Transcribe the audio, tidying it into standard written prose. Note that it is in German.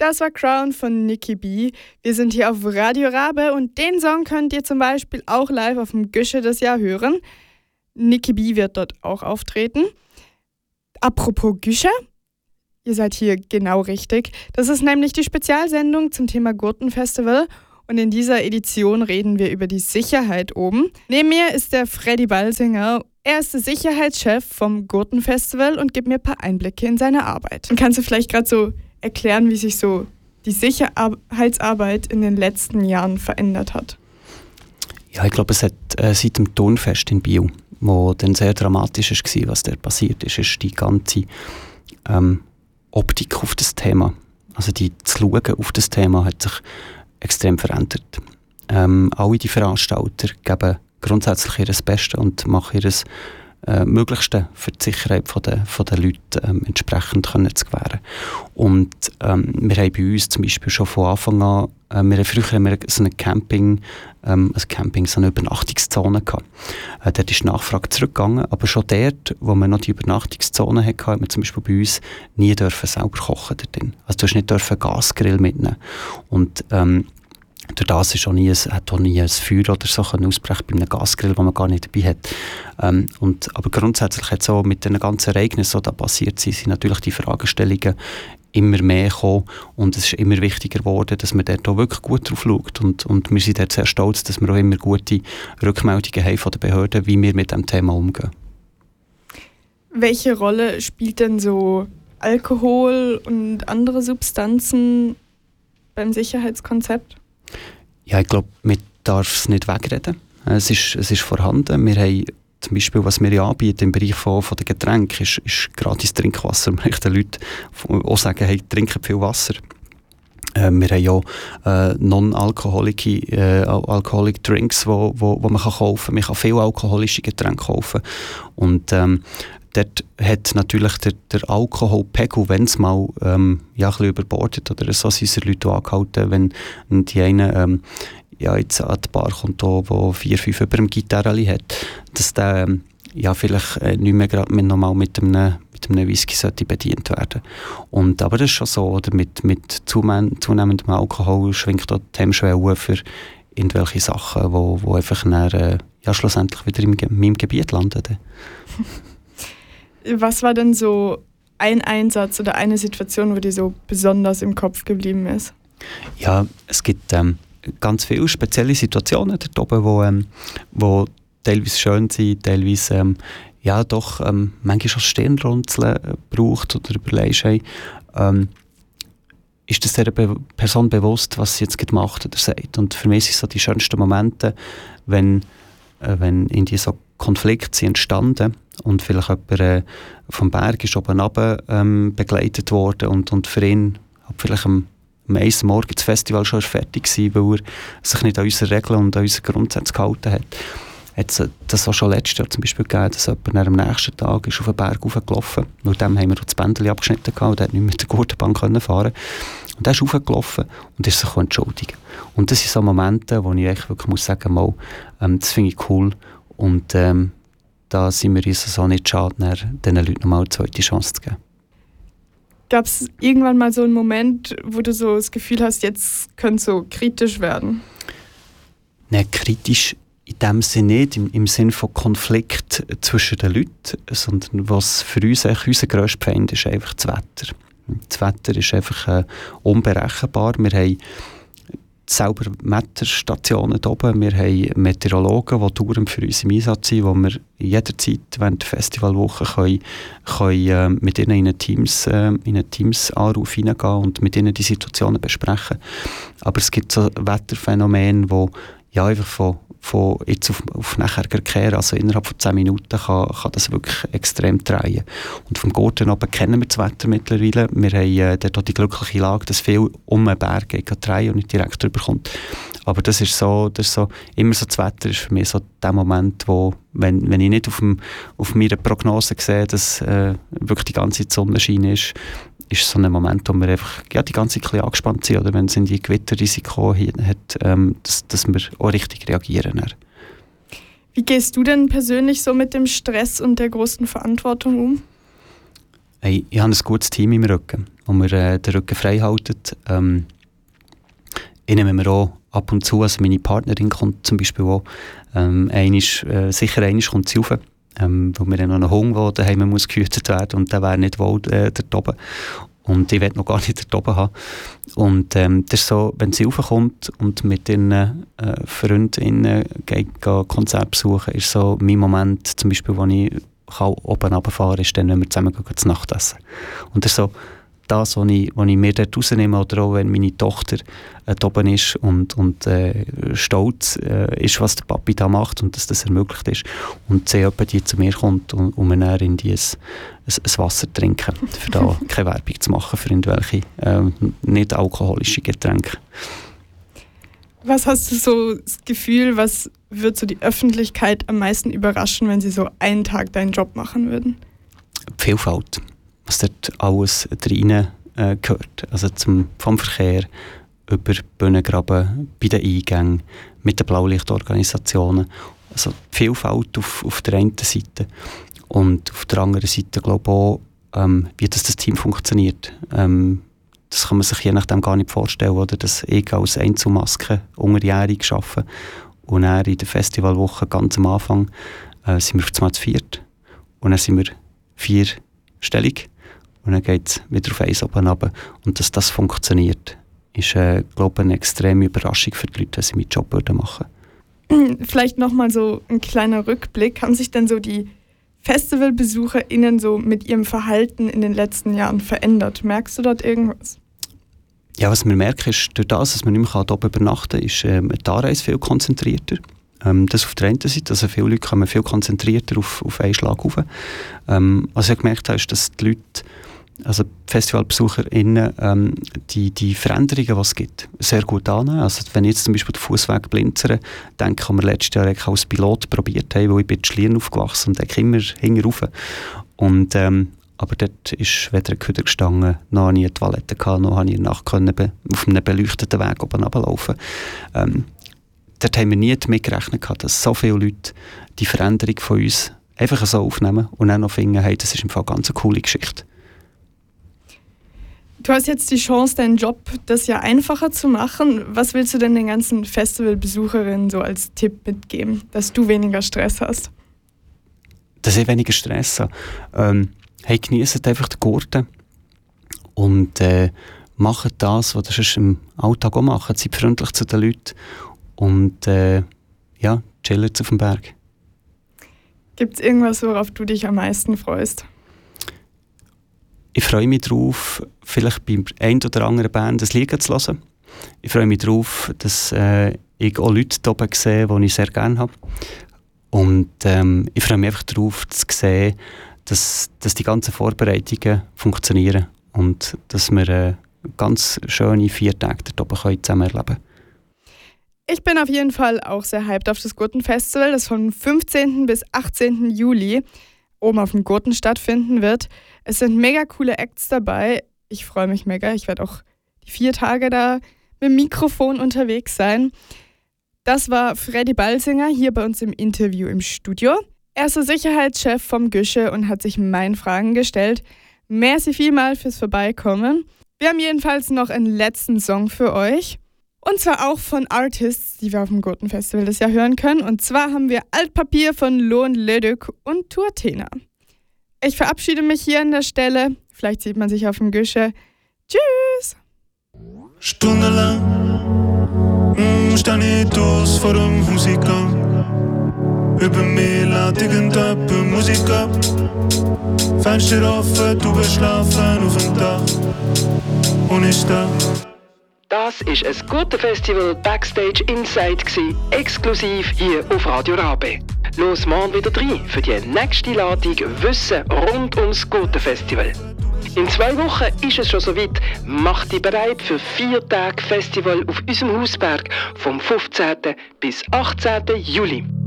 Das war Crown von Nicki B. Wir sind hier auf Radio Rabe und den Song könnt ihr zum Beispiel auch live auf dem Güsche das Jahr hören. Nicki B wird dort auch auftreten. Apropos Güsche, ihr seid hier genau richtig. Das ist nämlich die Spezialsendung zum Thema Gurtenfestival und in dieser Edition reden wir über die Sicherheit oben. Neben mir ist der Freddy Balsinger. Er ist der Sicherheitschef vom Gurtenfestival und gibt mir ein paar Einblicke in seine Arbeit. Und kannst du vielleicht gerade so erklären, wie sich so die Sicherheitsarbeit in den letzten Jahren verändert hat? Ja, ich glaube, es hat seit dem Turnfest in Biel, wo dann sehr dramatisch war, was da passiert ist die ganze Optik auf das Thema, also das Schauen auf das Thema hat sich extrem verändert. Alle die Veranstalter geben grundsätzlich ihr Bestes und machen ihr Möglichste für die Sicherheit der Leute entsprechend zu gewähren. Und wir haben bei uns zum Beispiel schon von Anfang an, wir haben früher so eine so eine Übernachtungszone gehabt. Dort ist die Nachfrage zurückgegangen, aber schon dort, wo wir noch die Übernachtungszone hatten, hat man zum Beispiel bei uns nie dürfen selber kochen drin. Also du hast nicht dürfen Gasgrill mitnehmen. Und durch das ist hat auch nie ein Feuer oder so ausbrechen bei einem Gasgrill, den man gar nicht dabei hat. Aber grundsätzlich hat es auch mit den ganzen Ereignissen, die da passiert sind natürlich die Fragestellungen immer mehr gekommen und es ist immer wichtiger geworden, dass man dort auch wirklich gut drauf schaut. Und wir sind dort sehr stolz, dass wir auch immer gute Rückmeldungen haben von den Behörden, wie wir mit diesem Thema umgehen. Welche Rolle spielt denn so Alkohol und andere Substanzen beim Sicherheitskonzept? Ja, ich glaube, man darf es nicht wegreden. Es ist vorhanden. Wir haben zum Beispiel, was wir anbieten im Bereich von den Getränken, ist gratis Trinkwasser. Wir den Leuten auch sagen, hey, trinken viel Wasser. Wir haben auch non-alcoholic Drinks, die man kaufen kann. Man kann viel alkoholische Getränke kaufen. Und dort hat natürlich der Alkoholpegel, wenn es mal ein bisschen überbordet oder so, sind die Leute angehalten, wenn die einen jetzt an die Bar kommt, der 4-5 über dem Gitarreli hat, dass der vielleicht nicht mehr gerade normal mit einem Whisky sollte bedient werden. Aber das ist schon so, oder mit zunehmendem Alkohol schwingt auch die Hemmschwelle für irgendwelche Sachen, die einfach dann, schlussendlich wieder in meinem Gebiet landen. Was war denn so ein Einsatz oder eine Situation, wo dir so besonders im Kopf geblieben ist? Ja, es gibt ganz viele spezielle Situationen dort oben, wo teilweise schön sind, teilweise manchmal schon Stirnrunzeln braucht oder überlegst, ist das der Person bewusst, was sie jetzt macht oder sagt. Und für mich sind so die schönsten Momente, wenn in diese Konflikte sind entstanden und vielleicht jemand vom Berg ist oben runter begleitet worden und für ihn vielleicht am 1. Morgen das Festival schon fertig war, weil er sich nicht an unsere Regeln und an unsere Grundsätze gehalten hat. Hat es das auch schon letztes Jahr zum Beispiel gegeben, dass jemand am nächsten Tag ist auf den Berg hochgelaufen ist. Nur dem haben wir das Bändchen abgeschnitten und er hat nicht mit der Gurtenbahn fahren. Und er ist hochgelaufen und ist sich entschuldigen. Und das sind so Momente, wo ich echt wirklich muss sagen muss, das finde ich cool. Und da sind wir uns so nicht schade, diesen Leuten nochmal eine zweite Chance zu geben. Gab es irgendwann mal so einen Moment, wo du so das Gefühl hast, jetzt könnte es so kritisch werden? Nein, kritisch in dem Sinne nicht, im Sinne von Konflikt zwischen den Leuten, sondern was für uns eigentlich unser grösster Feind ist, einfach das Wetter. Das Wetter ist einfach unberechenbar. Wir haben selber Wetterstationen hier oben. Wir haben Meteorologen, die dauernd für uns im Einsatz sind, wo wir jederzeit während der Festivalwoche können mit ihnen in einen Teams-Anruf hineingehen und mit ihnen die Situationen besprechen. Aber es gibt so Wetterphänomene, die einfach von jetzt auf nachher kehren, also innerhalb von 10 Minuten kann das wirklich extrem drehen. Und vom Gurten oben kennen wir das Wetter mittlerweile. Wir haben dort auch die glückliche Lage, dass viel um den Berg drehen und nicht direkt drüber kommt. Aber das ist so, immer so das Wetter ist für mich so der Moment, wo, wenn ich nicht auf meiner Prognose sehe, dass wirklich die ganze Zeit Sonnenschein ist so ein Moment, wo wir einfach die ganze Zeit angespannt sind, oder wenn es in die Gewitterrisiko hat, dass wir auch richtig reagieren. Wie gehst du denn persönlich so mit dem Stress und der großen Verantwortung um? Hey, ich habe ein gutes Team im Rücken, wo mir den Rücken frei halten. Ich nehme mir auch ab und zu, also meine Partnerin kommt zum Beispiel auch, sicher einmal kommt sie rauf, weil wir dann noch einen Hund, der daheim muss gehütet werden und der wäre nicht wohl dort oben. Und ich will noch gar nicht dort oben haben. Und das ist so, wenn sie raufkommt und mit ihren Freundinnen Konzert besuchen, ist so mein Moment, zum Beispiel, wo ich oben runterfahren kann, ist dann, wenn wir zusammen zu Nacht essen. Und das ist so das, was ich mir dort rausnehme, oder auch wenn meine Tochter oben ist und stolz ist, was der Papi da macht und dass das ermöglicht ist. Und sie die zu mir kommt und wir dann in ein Wasser trinken, für da keine Werbung zu machen für irgendwelche nicht alkoholische Getränke. Was hast du so das Gefühl, was wird so die Öffentlichkeit am meisten überraschen, wenn sie so einen Tag deinen Job machen würden? Die Vielfalt, was dort alles rein gehört. Also vom Verkehr über Bühnengraben, bei den Eingängen, mit den Blaulichtorganisationen. Also die Vielfalt auf der einen Seite und auf der anderen Seite glaube ich auch, wie das Team funktioniert. Das kann man sich je nachdem gar nicht vorstellen, oder? Dass ich als Einzelmaske unterjährig arbeite und dann in der Festivalwoche ganz am Anfang sind wir auf einmal zu viert und dann sind wir 4 stellig und dann geht es wieder auf 1 oben runter. Und dass das funktioniert, ist glaube ich, eine extreme Überraschung für die Leute, wenn sie meinen Job machen würden. Vielleicht nochmal so ein kleiner Rückblick. Haben sich denn so die FestivalbesucherInnen so mit ihrem Verhalten in den letzten Jahren verändert? Merkst du dort irgendwas? Ja, was wir merken, ist, durch das, dass man nicht mehr hier oben übernachten kann, ist die Anreise viel konzentrierter. Das auf der einen Seite, also viele Leute kommen viel konzentrierter auf einen Schlag rauf. Was ich gemerkt habe, ist, dass die Leute, also die FestivalbesucherInnen, die Veränderungen, die es gibt, sehr gut annehmen. Also wenn ich jetzt zum Beispiel den Fußweg blinzere, denke ich, was wir letztes Jahr als Pilot probiert haben, weil ich bin in Schlieren aufgewachsen und denke immer hinten rauf. Und aber dort ist weder ein Köder gestanden, noch habe ich eine Toilette gehabt, noch habe ich in der Nacht auf einem beleuchteten Weg oben runterlaufen. Dort haben wir nie damit gerechnet, dass so viele Leute die Veränderung von uns einfach so aufnehmen und dann noch finden, hey, das ist im Fall ganz eine coole Geschichte. Du hast jetzt die Chance, deinen Job das Jahr einfacher zu machen. Was willst du denn den ganzen Festivalbesucherinnen so als Tipp mitgeben, dass du weniger Stress hast? Dass ich weniger Stress habe? Hey, genießt einfach den Gurten und macht das, was ihr sonst im Alltag auch macht. Seid freundlich zu den Leuten und chillt auf dem Berg. Gibt es irgendwas, worauf du dich am meisten freust? Ich freue mich darauf, vielleicht beim ein oder anderen Band das Lied zu hören. Ich freue mich darauf, dass ich auch Leute hier oben sehe, die ich sehr gerne habe. Und ich freue mich einfach darauf, zu sehen, dass die ganzen Vorbereitungen funktionieren und dass wir ganz schöne 4 Tage dort oben zusammen erleben können. Ich bin auf jeden Fall auch sehr hyped auf das Gurtenfestival, das vom 15. bis 18. Juli oben auf dem Gurten stattfinden wird. Es sind mega coole Acts dabei. Ich freue mich mega. Ich werde auch die 4 Tage da mit dem Mikrofon unterwegs sein. Das war Freddy Balsinger hier bei uns im Interview im Studio. Er ist der Sicherheitschef vom Güsche und hat sich meinen Fragen gestellt. Merci vielmal fürs Vorbeikommen. Wir haben jedenfalls noch einen letzten Song für euch. Und zwar auch von Artists, die wir auf dem Gurtenfestival das Jahr hören können. Und zwar haben wir Altpapier von Lohn Leduc und Turtena. Ich verabschiede mich hier an der Stelle. Vielleicht sieht man sich auf dem Güsche. Tschüss! Stundenlang stand ich aus vor dem Hauseingang. Über mir lädt irgendjemand Musik ab. Fenster offen, du bist schlafen auf dem Dach. Und ich da. Das war ein Gurtenfestival Backstage Inside, exklusiv hier auf Radio Rabe. Los morgen wieder rein für die nächste Ladung Wissen rund ums Gurtenfestival. In 2 Wochen ist es schon soweit. Mach dich bereit für 4 Tage Festival auf unserem Hausberg vom 15. bis 18. Juli.